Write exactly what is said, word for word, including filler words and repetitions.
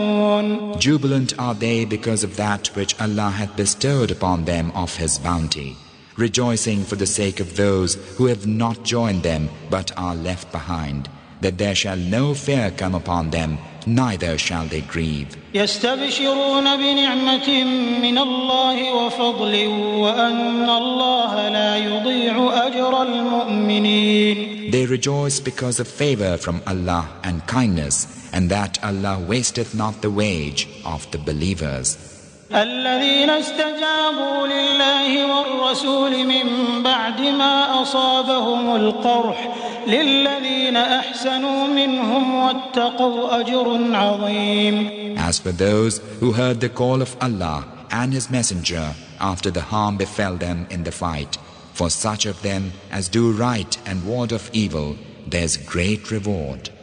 Jubilant are they because of that which Allah hath bestowed upon them of His bounty, rejoicing for the sake of those who have not joined them but are left behind, that there shall no fear come upon them, neither shall they grieve. يستبشرون بنعمة من الله وفضل وأن الله لا يضيع أجر المؤمنين. They rejoice because of favor from Allah and kindness, and that Allah wasteth not the wage of the believers. الذين استجابوا لله والرسول من بعد ما أصابهم القرح للذين أحسنوا منهم واتقوا أجر عظيم. As for those who heard the call of Allah and His Messenger after the harm befell them in the fight, for such of them as do right and ward off evil, there's great reward.